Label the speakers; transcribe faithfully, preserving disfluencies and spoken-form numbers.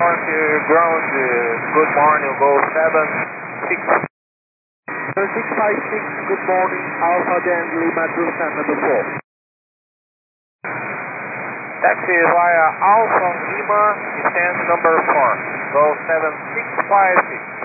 Speaker 1: Ground, uh, good morning, go seven six.
Speaker 2: six five six, good morning, Alpha Dan Lima Tucson number four.
Speaker 1: Taxi via Alpha Lima, descent number four, go seven six five six.